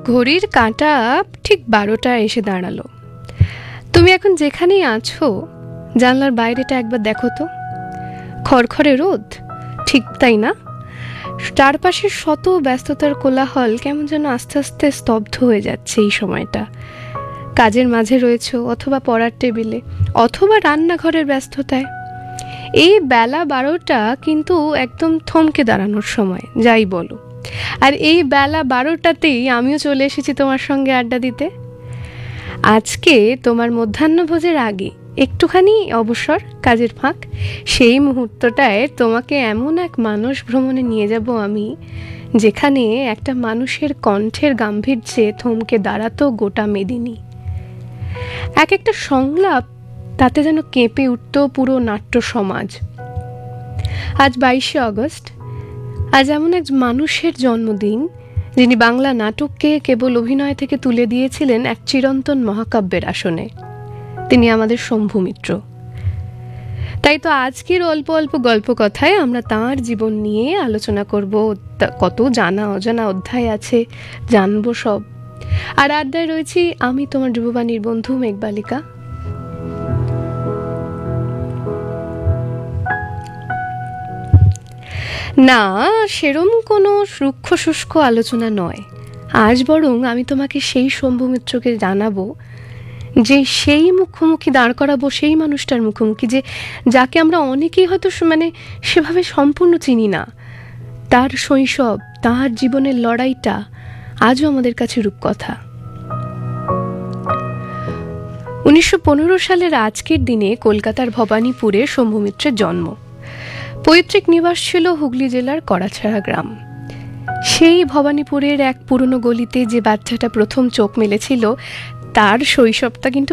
ঘড়ির কাঁটা ঠিক 12টায় এসে দাঁড়ালো। তুমি এখন যেখানেই আছো জানলার বাইরেটা একবার দেখো তো। খড়খড়ে রোদ, ঠিক তাই না? চারপাশের শত ব্যস্ততার কোলাহল কেমন যেন আস্তে আস্তে স্তব্ধ হয়ে যাচ্ছে এই সময়টা। কাজের মাঝে রয়েছো, অথবা পড়ার টেবিলে, অথবা রান্নাঘরের ব্যস্ততায়। এই বেলা 12টা কিন্তু একদম থমকে দাঁড়ানোর সময়, যাই বলো। আর এই বেলা 12টাতেই আমিও চলে এসেছি তোমার সঙ্গে আড্ডা দিতে। আজকে তোমার মধ্যাহ্নভোজের আগে একটুখানি অবসর, কাজের ফাঁক, সেই মুহূর্তটায় তোমাকে এমন এক মানস ভ্রমণে নিয়ে যাব আমি, যেখানে একটা মানুষের কণ্ঠের গাম্ভীর্যে থমকে দাঁড়াতো গোটা মেদিনী। এক একটা সংলাপ তাতে যেন কেঁপে উঠত পুরো নাট্য সমাজ। আজ 22শে আগস্ট। আজ এমন এক মানুষের জন্মদিন, যিনি বাংলা নাটককে কেবল অভিনয় থেকে তুলে দিয়েছিলেন এক চিরন্তন মহাকাব্যের আসনে। তিনি আমাদের শম্ভু মিত্র। তাই তো আজকের অল্প অল্প গল্প কথায় আমরা তাঁর জীবন নিয়ে আলোচনা করব। কত জানা অজানা অধ্যায় আছে, জানবো সব। আর আড্ডায় রয়েছি আমি, তোমার যুববাণীর বন্ধু মেঘবালিকা। না, সেরম কোনো রুক্ষ শুষ্ক আলোচনা নয়। আজ বরং আমি তোমাকে সেই শম্ভু মিত্রকে জানাবো, যে সেই মুখোমুখি দাঁড় করাবো সেই মানুষটার মুখোমুখি, যাকে আমরা অনেকেই হয়তো সেভাবে সম্পূর্ণ চিনি না। তার শৈশব, তার জীবনের লড়াইটা আজও আমাদের কাছে রূপকথা। 1915 সালের আজকের দিনে কলকাতার ভবানীপুরে শম্ভু মিত্রের জন্ম। পৈতৃক নিবাস ছিল হুগলি জেলার কড়াছড়া গ্রাম। সেই ভবানীপুরের এক পুরনো গলিতে যে বাচ্চাটা প্রথম চোখ মেলেছিল, তার শৈশবটা কিন্তু